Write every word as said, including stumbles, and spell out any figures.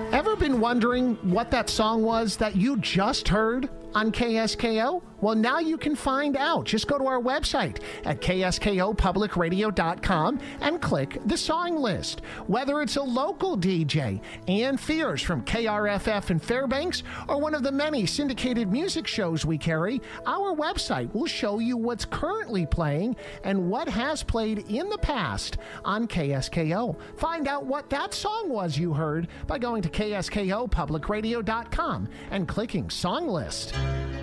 Ever been wondering what that song was that you just heard on K S K O? Well, now you can find out. Just go to our website at K S K O public radio dot com and click the song list. Whether it's a local D J, Ann Fears from K R F F in Fairbanks, or one of the many syndicated music shows we carry, our website will show you what's currently playing and what has played in the past on K S K O. Find out what that song was you heard by going to K S K O public radio dot com and clicking Song List.